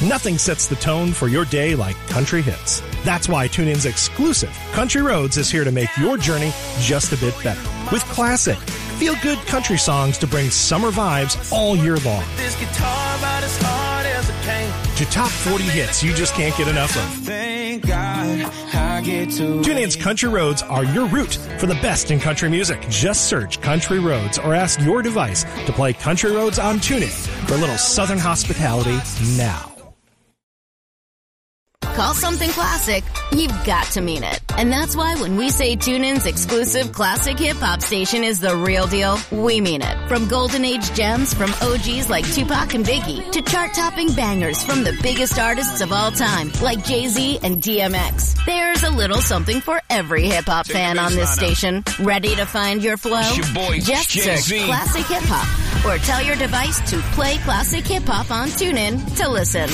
Nothing sets the tone for your day like country hits. That's why TuneIn's exclusive Country Roads is here to make your journey just a bit better. With classic, feel-good country songs to bring summer vibes all year long. This guitar about as hard as it came. To top 40 hits you just can't get enough of. Thank God I get to. TuneIn's Country Roads are your route for the best in country music. Just search Country Roads or ask your device to play Country Roads on TuneIn for a little Southern hospitality now. Call something classic, you've got to mean it. And that's why when we say TuneIn's exclusive classic hip-hop station is the real deal, we mean it. From golden age gems from OGs like Tupac and Biggie to chart-topping bangers from the biggest artists of all time like Jay-Z and DMX. There's a little something for every hip-hop fan on this station. Ready to find your flow? It's your boy, Just Jay-Z. search Classic Hip-Hop or tell your device to play Classic Hip-Hop on TuneIn to listen.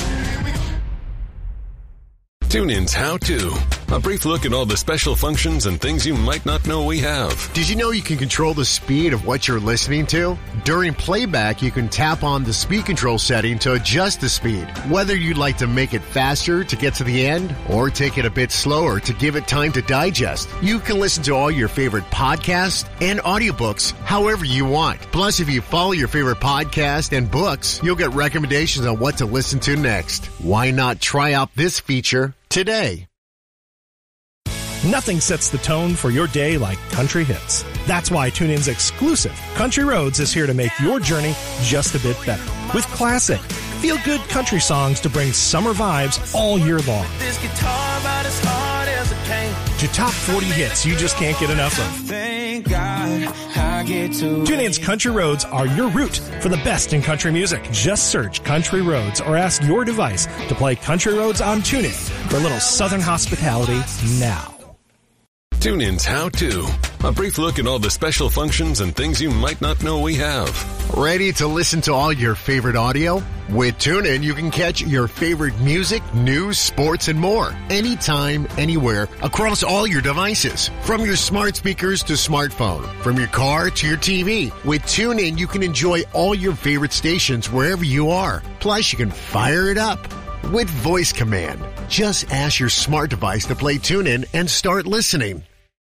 TuneIn's How To. A brief look at all the special functions and things you might not know we have. Did you know you can control the speed of what you're listening to? During playback, you can tap on the speed control setting to adjust the speed. Whether you'd like to make it faster to get to the end or take it a bit slower to give it time to digest, you can listen to all your favorite podcasts and audiobooks however you want. Plus, if you follow your favorite podcast and books, you'll get recommendations on what to listen to next. Why not try out this feature today? Nothing sets the tone for your day like country hits. That's why TuneIn's exclusive Country Roads is here to make your journey just a bit better. With classic, feel-good country songs to bring summer vibes all year long. This guitar about as hard as it came. To top 40 hits you just can't get enough of. Thank God I get to. TuneIn's Country Roads are your route for the best in country music. Just search Country Roads or ask your device to play Country Roads on TuneIn for a little Southern hospitality now. TuneIn's How To. A brief look at all the special functions and things you might not know we have. Ready to listen to all your favorite audio? With TuneIn, you can catch your favorite music, news, sports, and more. Anytime, anywhere, across all your devices. From your smart speakers to smartphone. From your car to your TV. With TuneIn, you can enjoy all your favorite stations wherever you are. Plus, you can fire it up with voice command. Just ask your smart device to play TuneIn and start listening.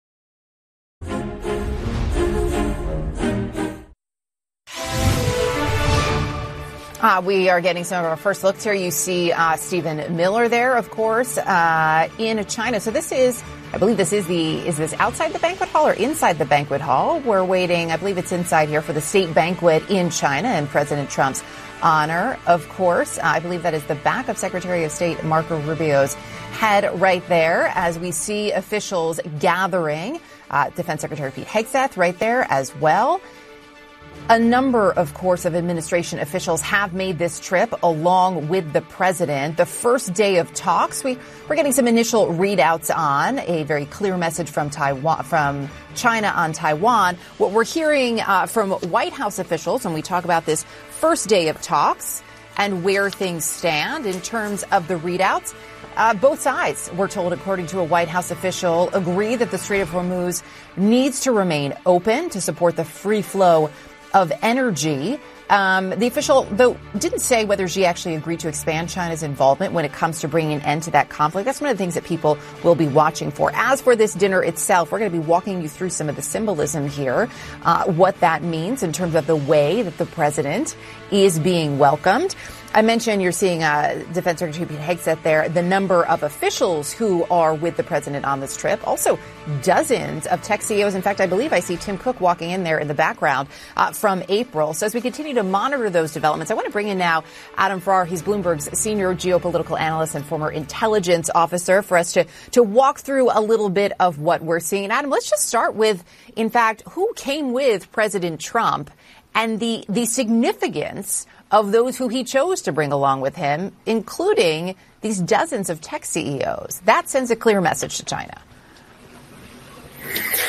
We are getting some of our first looks here. You see Stephen Miller there, of course, in China. So this is, I believe is this outside the banquet hall or inside the banquet hall? We're waiting, I believe it's inside here for the state banquet in China in President Trump's honor, of course. I believe that is the back of Secretary of State Marco Rubio's head right there as we see officials gathering. Defense Secretary Pete Hegseth right there as well. A number, of course, of administration officials have made this trip along with the president. The first day of talks, we're getting some initial readouts on a very clear message from China on Taiwan. What we're hearing from White House officials when we talk about this first day of talks and where things stand in terms of the readouts. Both sides, we're told, according to a White House official, agree that the Strait of Hormuz needs to remain open to support the free flow of energy. The official, though, didn't say whether she actually agreed to expand China's involvement when it comes to bringing an end to that conflict. That's one of the things that people will be watching for. As for this dinner itself, we're going to be walking you through some of the symbolism here, what that means in terms of the way that the president is being welcomed. I mentioned you're seeing Defense Secretary Pete Hegseth there, the number of officials who are with the president on this trip. Also, dozens of tech CEOs. In fact, I believe I see Tim Cook walking in there in the background from April. So as we continue to monitor those developments, I want to bring in now Adam Farrar. He's Bloomberg's senior geopolitical analyst and former intelligence officer for us to walk through a little bit of what we're seeing. Adam, let's just start with, in fact, who came with President Trump and the significance of those who he chose to bring along with him, including these dozens of tech CEOs. That sends a clear message to China.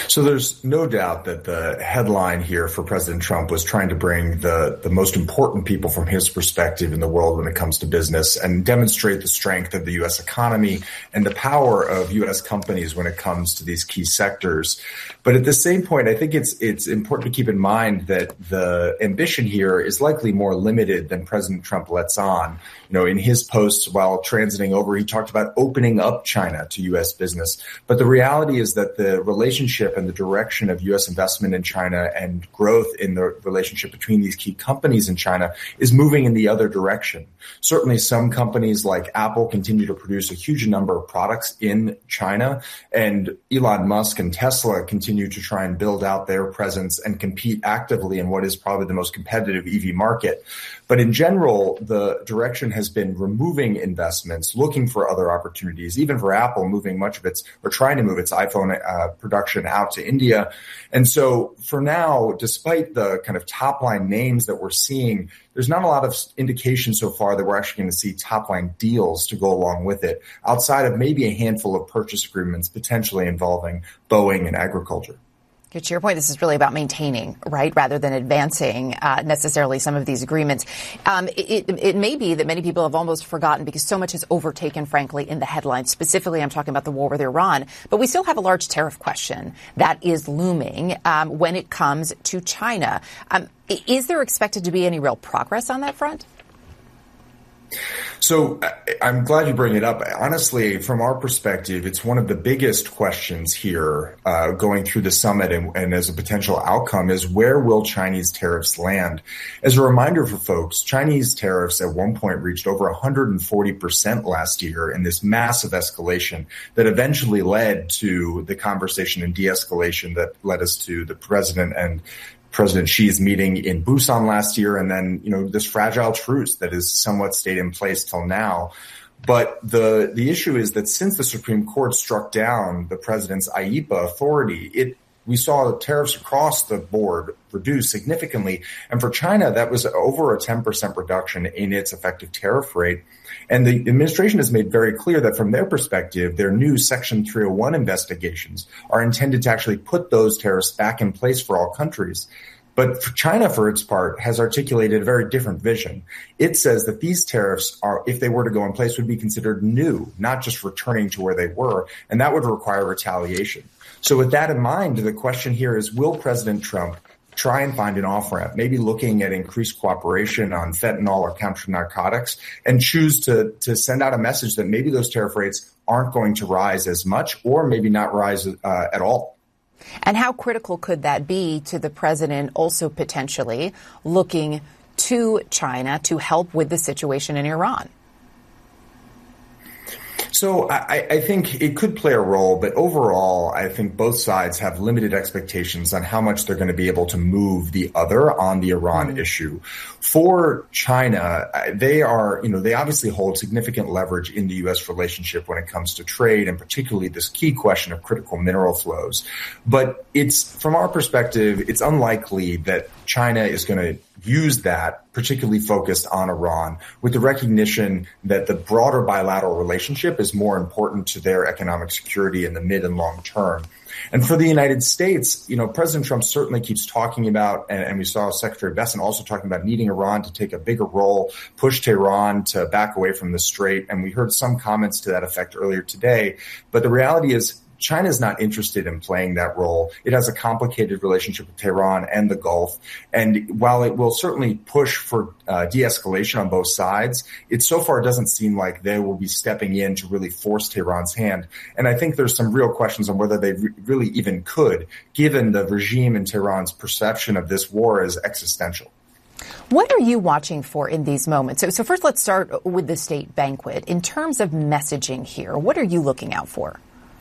So there's no doubt that the headline here for President Trump was trying to bring the most important people from his perspective in the world when it comes to business and demonstrate the strength of the U.S. economy and the power of U.S. companies when it comes to these key sectors. But at the same point, I think it's important to keep in mind that the ambition here is likely more limited than President Trump lets on. In his posts while transiting over, he talked about opening up China to U.S. business. But the reality is that the relationship and the direction of U.S. investment in China and growth in the relationship between these key companies in China is moving in the other direction. Certainly some companies like Apple continue to produce a huge number of products in China, and Elon Musk and Tesla continue to try and build out their presence and compete actively in what is probably the most competitive EV market. But in general, the direction has been removing investments, looking for other opportunities, even for Apple trying to move its iPhone production out to India. And so for now, despite the kind of top line names that we're seeing, there's not a lot of indication so far that we're actually going to see top line deals to go along with it, outside of maybe a handful of purchase agreements potentially involving Boeing and agriculture. To your point, this is really about maintaining, right, rather than advancing necessarily some of these agreements. It may be that many people have almost forgotten because so much has overtaken, frankly, in the headlines. Specifically, I'm talking about the war with Iran. But we still have a large tariff question that is looming when it comes to China. Is there expected to be any real progress on that front? So I'm glad you bring it up. Honestly, from our perspective, it's one of the biggest questions here going through the summit and as a potential outcome is where will Chinese tariffs land? As a reminder for folks, Chinese tariffs at one point reached over 140% last year in this massive escalation that eventually led to the conversation and de-escalation that led us to the president and President Xi's meeting in Busan last year, and then, this fragile truce that has somewhat stayed in place till now. But the issue is that since the Supreme Court struck down the president's IEEPA authority, we saw tariffs across the board reduce significantly. And for China, that was over a 10% reduction in its effective tariff rate. And the administration has made very clear that from their perspective, their new Section 301 investigations are intended to actually put those tariffs back in place for all countries. But China, for its part, has articulated a very different vision. It says that these tariffs are, if they were to go in place, would be considered new, not just returning to where they were, and that would require retaliation. So with that in mind, the question here is, will President Trump try and find an off-ramp, maybe looking at increased cooperation on fentanyl or counter narcotics, and choose to send out a message that maybe those tariff rates aren't going to rise as much or maybe not rise at all? And how critical could that be to the president also potentially looking to China to help with the situation in Iran? So I think it could play a role, but overall, I think both sides have limited expectations on how much they're going to be able to move the other on the Iran issue. For China, they obviously hold significant leverage in the U.S. relationship when it comes to trade, and particularly this key question of critical mineral flows. But from our perspective, it's unlikely that China is going to use that, particularly focused on Iran, with the recognition that the broader bilateral relationship is more important to their economic security in the mid and long term. And for the United States, President Trump certainly keeps talking about, and we saw Secretary Bessent also talking about needing Iran to take a bigger role, push Tehran to back away from the strait. And we heard some comments to that effect earlier today. But the reality is, China is not interested in playing that role. It has a complicated relationship with Tehran and the Gulf. And while it will certainly push for de-escalation on both sides, it so far doesn't seem like they will be stepping in to really force Tehran's hand. And I think there's some real questions on whether they really even could, given the regime in Tehran's perception of this war as existential. What are you watching for in these moments? So first, let's start with the state banquet. In terms of messaging here, what are you looking out for?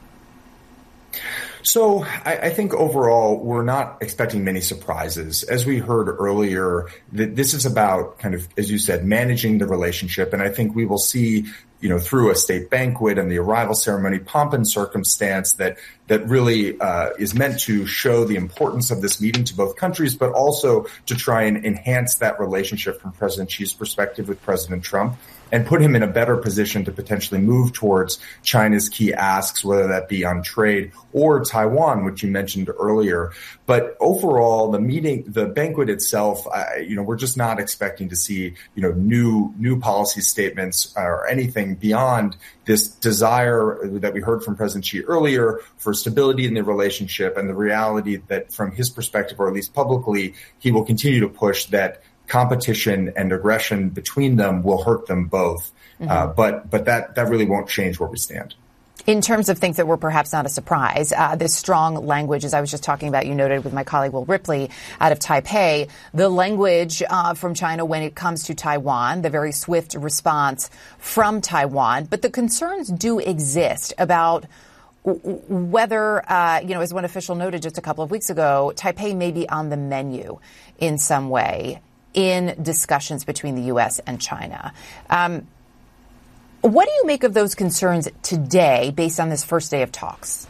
So I think overall, we're not expecting many surprises. As we heard earlier, this is about kind of, as you said, managing the relationship. And I think we will see, through a state banquet and the arrival ceremony, pomp and circumstance that really is meant to show the importance of this meeting to both countries, but also to try and enhance that relationship from President Xi's perspective with President Trump and put him in a better position to potentially move towards China's key asks, whether that be on trade or Taiwan, which you mentioned earlier. But overall, the banquet itself, we're just not expecting to see, new policy statements or anything beyond this desire that we heard from President Xi earlier for stability in the relationship and the reality that from his perspective, or at least publicly, he will continue to push that competition and aggression between them will hurt them both. But that really won't change where we stand. In terms of things that were perhaps not a surprise, this strong language, as I was just talking about, you noted with my colleague Will Ripley out of Taipei, the language from China when it comes to Taiwan, the very swift response from Taiwan. But the concerns do exist about whether, as one official noted just a couple of weeks ago, Taipei may be on the menu in some way in discussions between the U.S. and China. What do you make of those concerns today based on this first day of talks?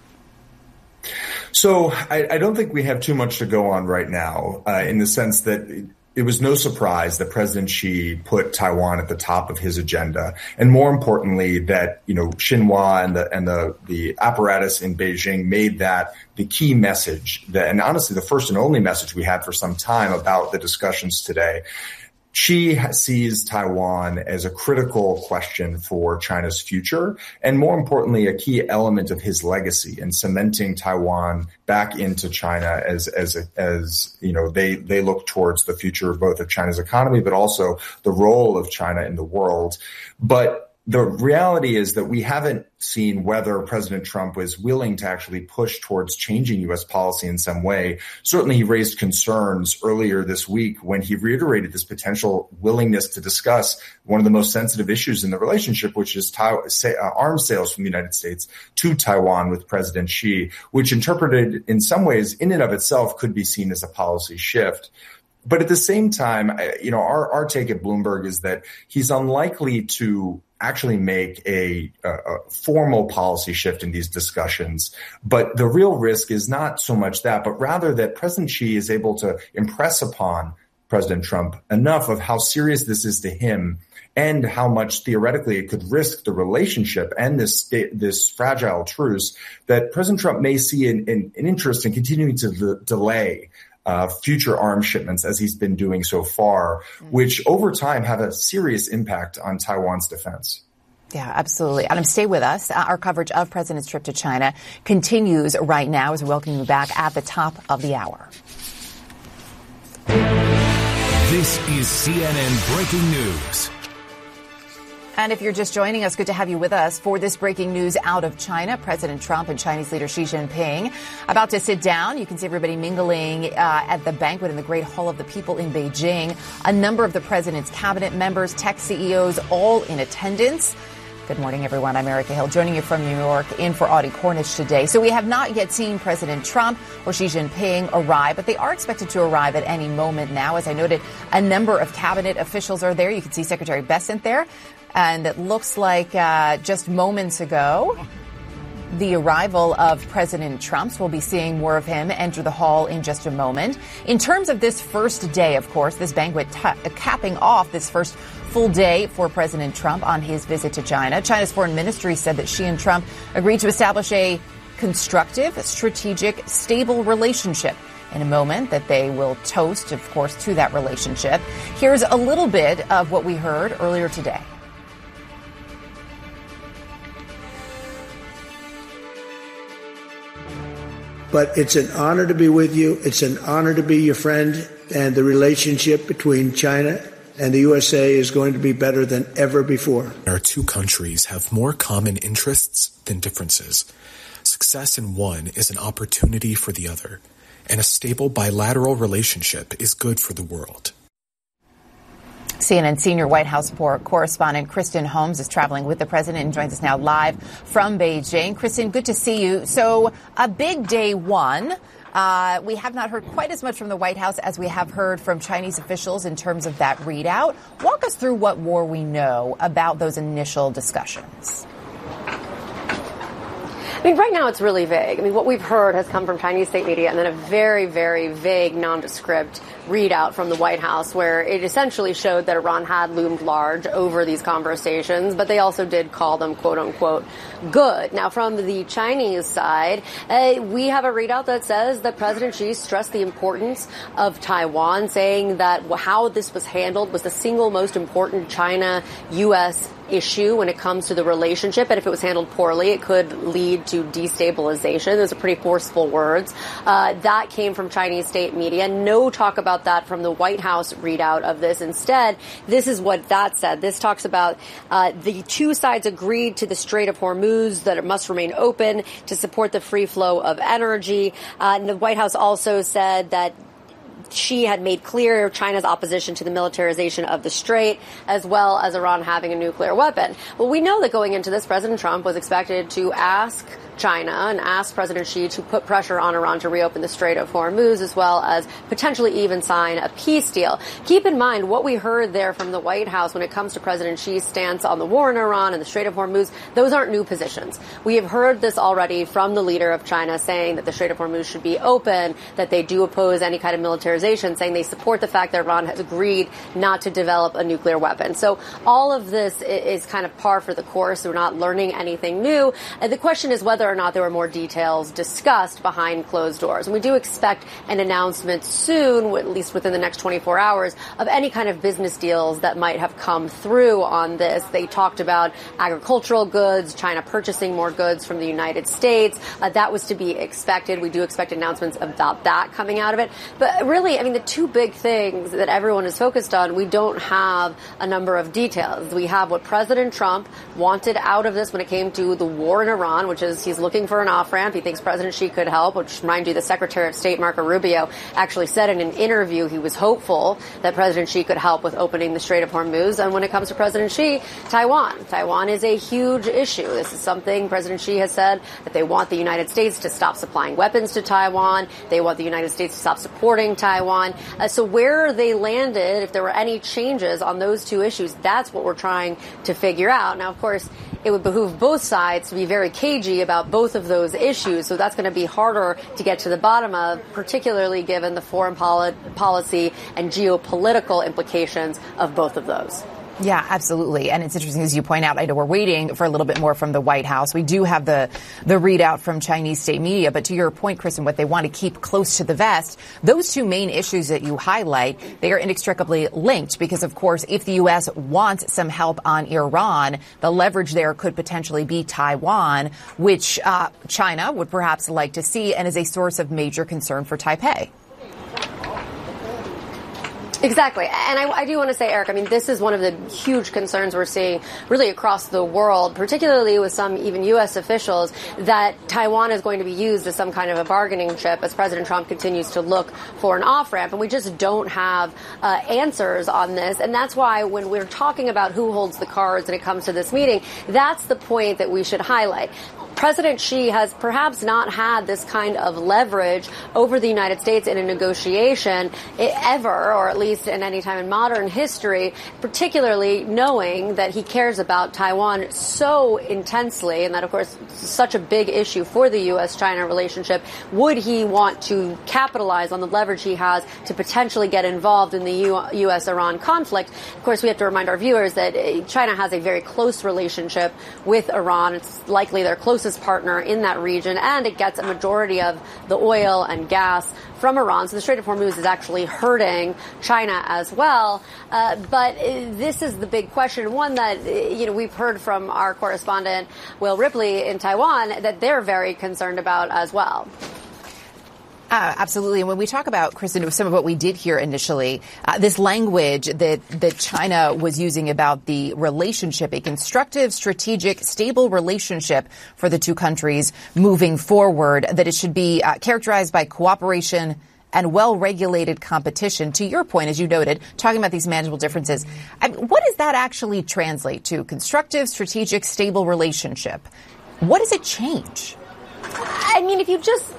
So I don't think we have too much to go on right now in the sense that it was no surprise that President Xi put Taiwan at the top of his agenda. And more importantly, that, Xinhua and the apparatus in Beijing made that the key message and honestly, the first and only message we had for some time about the discussions today. Xi sees Taiwan as a critical question for China's future, and more importantly, a key element of his legacy in cementing Taiwan back into China as they look towards the future both of China's economy, but also the role of China in the world. But the reality is that we haven't seen whether President Trump was willing to actually push towards changing U.S. policy in some way. Certainly, he raised concerns earlier this week when he reiterated this potential willingness to discuss one of the most sensitive issues in the relationship, which is arms sales from the United States to Taiwan with President Xi, which interpreted in some ways in and of itself could be seen as a policy shift. But at the same time, our take at Bloomberg is that he's unlikely to actually make a formal policy shift in these discussions. But the real risk is not so much that, but rather that President Xi is able to impress upon President Trump enough of how serious this is to him and how much theoretically it could risk the relationship and this fragile truce that President Trump may see an interest in continuing to delay future arms shipments as he's been doing so far, which over time have a serious impact on Taiwan's defense. Yeah, absolutely. Adam, stay with us. Our coverage of President's trip to China continues right now as we welcome you back at the top of the hour. This is CNN Breaking News. And if you're just joining us, good to have you with us for this breaking news out of China. President Trump and Chinese leader Xi Jinping about to sit down. You can see everybody mingling at the banquet in the Great Hall of the People in Beijing. A number of the president's cabinet members, tech CEOs, all in attendance. Good morning, everyone. I'm Erica Hill, joining you from New York, in for Audie Cornish today. So we have not yet seen President Trump or Xi Jinping arrive, but they are expected to arrive at any moment now. As I noted, a number of cabinet officials are there. You can see Secretary Bessent there. And it looks like just moments ago, the arrival of President Trump. We'll be seeing more of him enter the hall in just a moment. In terms of this first day, of course, this banquet capping off this first full day for President Trump on his visit to China. China's foreign ministry said that Xi and Trump agreed to establish a constructive, strategic, stable relationship in a moment that they will toast, of course, to that relationship. Here's a little bit of what we heard earlier today. But it's an honor to be with you. It's an honor to be your friend. And the relationship between China and the USA is going to be better than ever before. Our two countries have more common interests than differences. Success in one is an opportunity for the other. And a stable bilateral relationship is good for the world. CNN senior White House correspondent Kristen Holmes is traveling with the president and joins us now live from Beijing. Kristen, good to see you. So a big day one We have not heard quite as much from the White House as we have heard from Chinese officials in terms of that readout. Walk us through what more we know about those initial discussions. I mean, right now it's really vague. I mean, what we've heard has come from Chinese state media and then a very, very vague, nondescript readout from the White House where it essentially showed that Iran had loomed large over these conversations, but they also did call them, quote unquote, good. Now, from the Chinese side, we have a readout that says that President Xi stressed the importance of Taiwan, saying that how this was handled was the single most important China-U.S. issue when it comes to the relationship, and if it was handled poorly, it could lead to destabilization. Those are pretty forceful words. That came from Chinese state media. No talk about that from the White House readout of this. Instead, this is what that said. This talks about the two sides agreed to the Strait of Hormuz, that it must remain open to support the free flow of energy. And the White House also said that Xi had made clear China's opposition to the militarization of the strait, as well as Iran having a nuclear weapon. Well, we know that going into this, President Trump was expected to ask China and ask President Xi to put pressure on Iran to reopen the Strait of Hormuz, as well as potentially even sign a peace deal. Keep in mind what we heard there from the White House when it comes to President Xi's stance on the war in Iran and the Strait of Hormuz. Those aren't new positions. We have heard this already from the leader of China saying that the Strait of Hormuz should be open, that they do oppose any kind of militarization, saying they support the fact that Iran has agreed not to develop a nuclear weapon. So all of this is kind of par for the course. We're not learning anything new. And the question is whether or not there were more details discussed behind closed doors. And we do expect an announcement soon, at least within the next 24 hours, of any kind of business deals that might have come through on this. They talked about agricultural goods, China purchasing more goods from the United States. That was to be expected. We do expect announcements about that coming out of it. But really, I mean, the two big things that everyone is focused on, we don't have a number of details. We have what President Trump wanted out of this when it came to the war in Iran, which is he's looking for an off-ramp. He thinks President Xi could help, which, mind you, the Secretary of State, Marco Rubio, actually said in an interview he was hopeful that President Xi could help with opening the Strait of Hormuz. And when it comes to President Xi, Taiwan is a huge issue. This is something President Xi has said that they want the United States to stop supplying weapons to Taiwan. They want the United States to stop supporting Taiwan. So where they landed, if there were any changes on those two issues, that's what we're trying to figure out. Now, of course, it would behoove both sides to be very cagey about both of those issues. So that's going to be harder to get to the bottom of, particularly given the foreign policy and geopolitical implications of both of those. Yeah, absolutely. And it's interesting, as you point out, I know we're waiting for a little bit more from the White House. We do have the readout from Chinese state media. But to your point, Kristen, what they want to keep close to the vest, those two main issues that you highlight, they are inextricably linked because, of course, if the U.S. wants some help on Iran, the leverage there could potentially be Taiwan, which China would perhaps like to see and is a source of major concern for Taipei. Exactly. And I do want to say, Eric, I mean, this is one of the huge concerns we're seeing really across the world, particularly with some even U.S. officials, that Taiwan is going to be used as some kind of a bargaining chip as President Trump continues to look for an off-ramp. And we just don't have answers on this. And that's why when we're talking about who holds the cards when it comes to this meeting, that's the point that we should highlight. President Xi has perhaps not had this kind of leverage over the United States in a negotiation ever, or at least in any time in modern history, particularly knowing that he cares about Taiwan so intensely, and that, of course, is such a big issue for the U.S.-China relationship. Would he want to capitalize on the leverage he has to potentially get involved in the U.S.-Iran conflict? Of course, we have to remind our viewers that China has a very close relationship with Iran. It's likely their closest partner in that region, and it gets a majority of the oil and gas from Iran. So the Strait of Hormuz is actually hurting China as well. But this is the big question, one that, we've heard from our correspondent, Will Ripley in Taiwan, that they're very concerned about as well. Absolutely. And when we talk about, Kristen, some of what we did hear initially, this language that China was using about the relationship, a constructive, strategic, stable relationship for the two countries moving forward, that it should be characterized by cooperation and well-regulated competition. To your point, as you noted, talking about these manageable differences, what does that actually translate to? Constructive, strategic, stable relationship. What does it change? I mean, if you just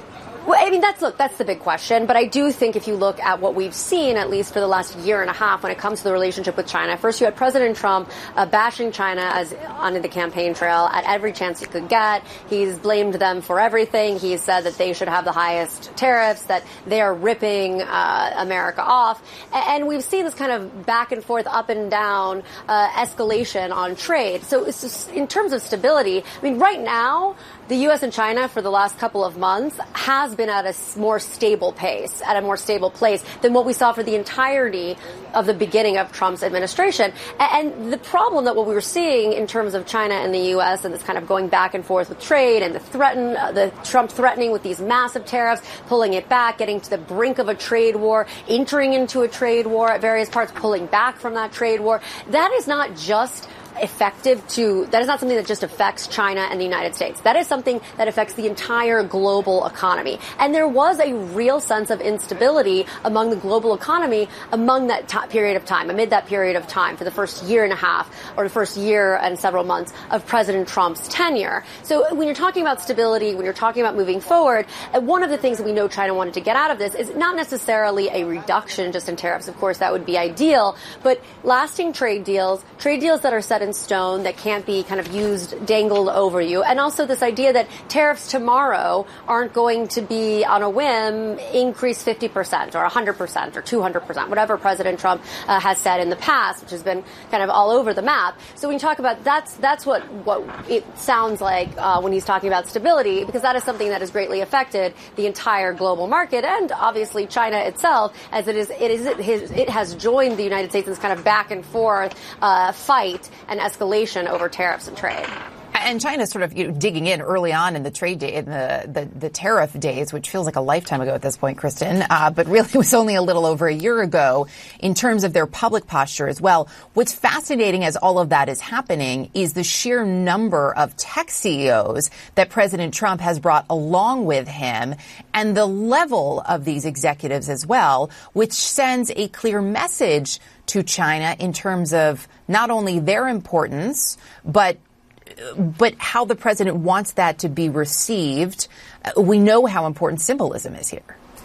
Well, I mean, that's the big question. But I do think if you look at what we've seen, at least for the last year and a half, when it comes to the relationship with China, first you had President Trump bashing China as on the campaign trail at every chance he could get. He's blamed them for everything. He said that they should have the highest tariffs, that they are ripping America off. And we've seen this kind of back and forth, up and down escalation on trade. So it's just, in terms of stability, I mean, right now, the U.S. and China for the last couple of months has been at a more stable pace, at a more stable place than what we saw for the entirety of the beginning of Trump's administration. And the problem that what we were seeing in terms of China and the U.S. and this kind of going back and forth with trade and the Trump threatening with these massive tariffs, pulling it back, getting to the brink of a trade war, entering into a trade war at various parts, pulling back from that trade war, that is not just that is not something that just affects China and the United States. That is something that affects the entire global economy. And there was a real sense of instability among the global economy amid that period of time for the first year and a half or the first year and several months of President Trump's tenure. So when you're talking about stability, when you're talking about moving forward, one of the things that we know China wanted to get out of this is not necessarily a reduction just in tariffs. Of course, that would be ideal, but lasting trade deals that are set in stone, that can't be kind of dangled over you. And also this idea that tariffs tomorrow aren't going to be on a whim increase 50% or 100% or 200%, whatever President Trump has said in the past, which has been kind of all over the map. So when you talk about that's what it sounds like when he's talking about stability, because that is something that has greatly affected the entire global market and obviously China itself, as it has joined the United States in this kind of back and forth fight and escalation over tariffs and trade. And China's sort of digging in early on in the trade day, in the tariff days, which feels like a lifetime ago at this point, Kristen, but really it was only a little over a year ago in terms of their public posture as well. What's fascinating as all of that is happening is the sheer number of tech CEOs that President Trump has brought along with him and the level of these executives as well, which sends a clear message to China in terms of not only their importance, but how the president wants that to be received. We know how important symbolism is here.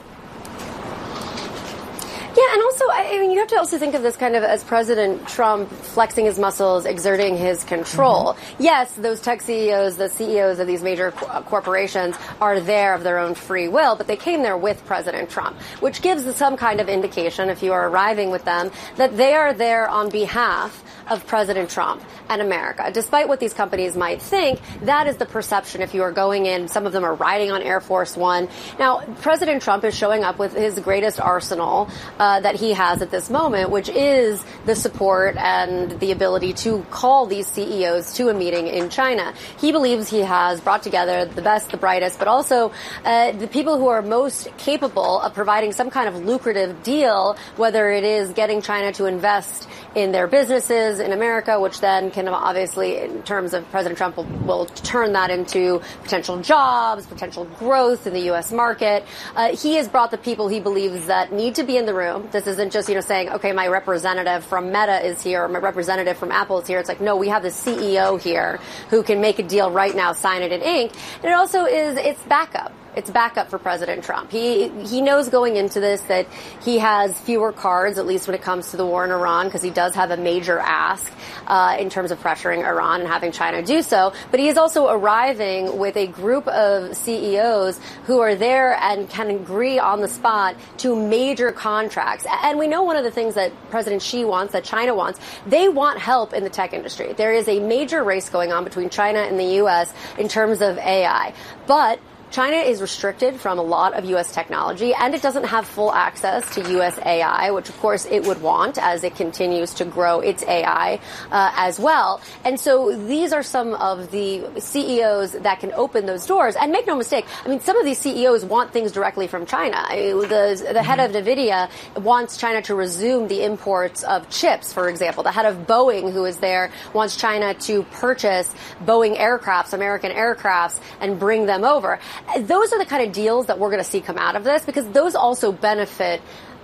Yeah, and also, I mean, you have to also think of this kind of as President Trump flexing his muscles, exerting his control. Mm-hmm. Yes, those tech CEOs, the CEOs of these major corporations are there of their own free will, but they came there with President Trump, which gives some kind of indication, if you are arriving with them, that they are there on behalf of President Trump and America. Despite what these companies might think, that is the perception if you are going in. Some of them are riding on Air Force One. Now, President Trump is showing up with his greatest arsenal that he has at this moment, which is the support and the ability to call these CEOs to a meeting in China. He believes he has brought together the best, the brightest, but also the people who are most capable of providing some kind of lucrative deal, whether it is getting China to invest in their businesses in America, which then can obviously, in terms of President Trump, will turn that into potential jobs, potential growth in the U.S. market. He has brought the people he believes that need to be in the room. This isn't just, saying, okay, my representative from Meta is here, or my representative from Apple is here. It's like, no, we have the CEO here who can make a deal right now, sign it in ink. And it also it's backup. It's backup for President Trump. He knows going into this that he has fewer cards, at least when it comes to the war in Iran, because he does have a major ask in terms of pressuring Iran and having China do so. But he is also arriving with a group of CEOs who are there and can agree on the spot to major contracts. And we know one of the things that President Xi wants, that China wants, they want help in the tech industry. There is a major race going on between China and the U.S. in terms of AI. But China is restricted from a lot of U.S. technology, and it doesn't have full access to U.S. AI, which, of course, it would want as it continues to grow its AI as well. And so these are some of the CEOs that can open those doors. And make no mistake, I mean, some of these CEOs want things directly from China. The head of NVIDIA wants China to resume the imports of chips, for example. The head of Boeing, who is there, wants China to purchase Boeing aircrafts, American aircrafts, and bring them over. Those are the kind of deals that we're going to see come out of this, because those also benefit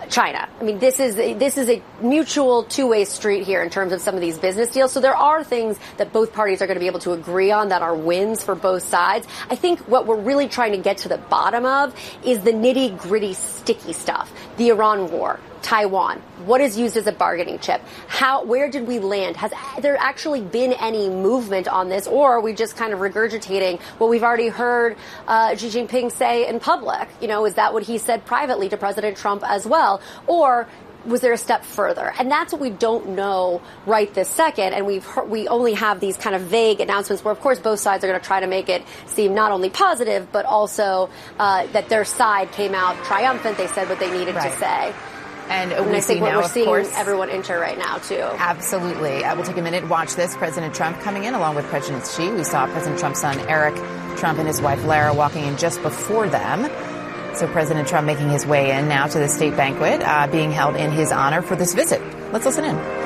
China. I mean, this is a mutual two-way street here in terms of some of these business deals. So there are things that both parties are going to be able to agree on that are wins for both sides. I think what we're really trying to get to the bottom of is the nitty-gritty, sticky stuff. The Iran war, Taiwan, what is used as a bargaining chip? Where did we land? Has there actually been any movement on this, or are we just kind of regurgitating what we've already heard Xi Jinping say in public? You know, is that what he said privately to President Trump as well? Or was there a step further? And that's what we don't know right this second. And we only have these kind of vague announcements where, of course, both sides are going to try to make it seem not only positive, but also that their side came out triumphant. They said what they needed to say. And I think now, we're seeing course, everyone enter right now, too. Absolutely. We'll take a minute and watch this. President Trump coming in along with President Xi. We saw President Trump's son, Eric Trump, and his wife, Lara, walking in just before them. So President Trump making his way in now to the state banquet being held in his honor for this visit. Let's listen in.